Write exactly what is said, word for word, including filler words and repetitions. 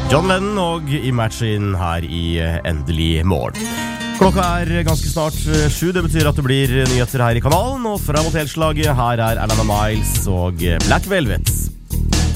John Lennon og Imagine her i Endelig morgen. Klokka er ganske snart sju, det betyr at det blir nyheter her i kanalen, og fra mot helslaget, her er Alana Miles og Black Velvet.